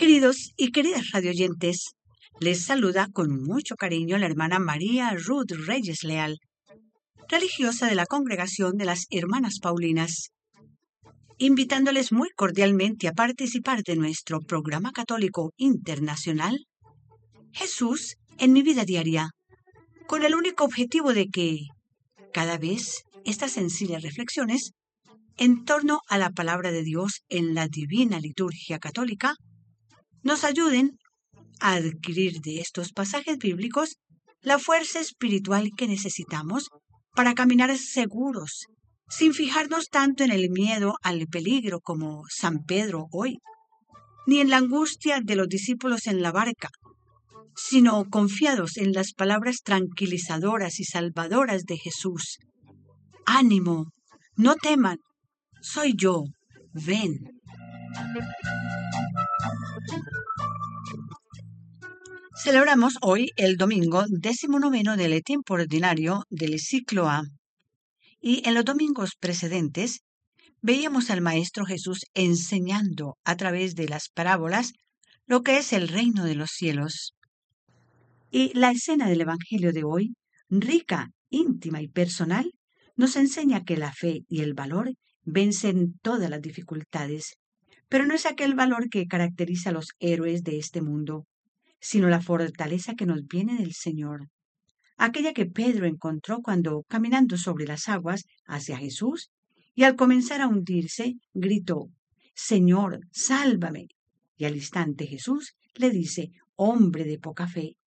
Queridos y queridas radioyentes, les saluda con mucho cariño la hermana María Ruth Reyes Leal, religiosa de la Congregación de las Hermanas Paulinas, invitándoles muy cordialmente a participar de nuestro programa católico internacional Jesús en mi vida diaria, con el único objetivo de que cada vez estas sencillas reflexiones en torno a la palabra de Dios en la divina liturgia católica nos ayuden a adquirir de estos pasajes bíblicos la fuerza espiritual que necesitamos para caminar seguros, sin fijarnos tanto en el miedo al peligro como San Pedro hoy, ni en la angustia de los discípulos en la barca, sino confiados en las palabras tranquilizadoras y salvadoras de Jesús. ¡Ánimo! No teman, soy yo, ven. Celebramos hoy el domingo 19 del tiempo ordinario del ciclo A. Y en los domingos precedentes veíamos al Maestro Jesús enseñando a través de las parábolas lo que es el reino de los cielos. Y la escena del Evangelio de hoy, rica, íntima y personal, nos enseña que la fe y el valor vencen todas las dificultades, pero no es aquel valor que caracteriza a los héroes de este mundo, sino la fortaleza que nos viene del Señor, aquella que Pedro encontró cuando, caminando sobre las aguas hacia Jesús, y al comenzar a hundirse, gritó, «Señor, sálvame». Y al instante Jesús le dice, «Hombre de poca fe,